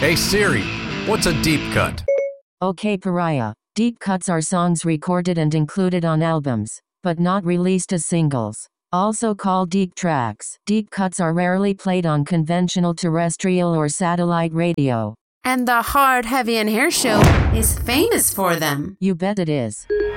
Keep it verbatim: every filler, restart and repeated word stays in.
Hey Siri, what's a deep cut? Okay, Pariah. Deep cuts are songs recorded and included on albums, but not released as singles. Also called deep tracks. Deep cuts are rarely played on conventional terrestrial or satellite radio. And the Hard, Heavy, and Hair show is famous for them. You bet it is.